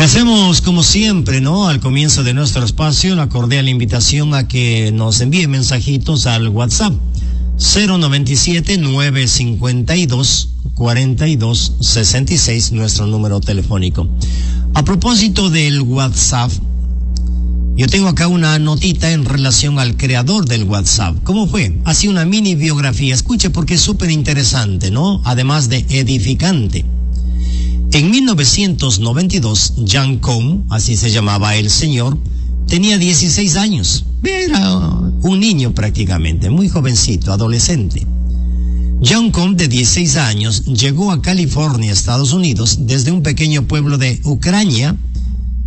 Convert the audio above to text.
Le hacemos como siempre, ¿no? Al comienzo de nuestro espacio, la cordial invitación a que nos envíe mensajitos al WhatsApp 097-952-4266, nuestro número telefónico. A propósito del WhatsApp, yo tengo acá una notita en relación al creador del WhatsApp. ¿Cómo fue? Así una mini biografía. Escuche porque es súper interesante, ¿no? Además de edificante. En 1992, Jan Koum, así se llamaba el señor, tenía 16 años. Era un niño prácticamente, muy jovencito, adolescente. Jan Koum, de 16 años, llegó a California, Estados Unidos, desde un pequeño pueblo de Ucrania,